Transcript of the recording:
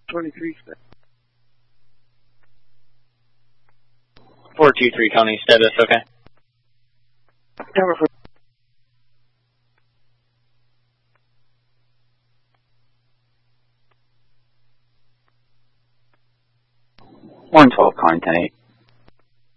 23 status. 423 Tony, status, okay. Tower 4. One 12 calling 10-8.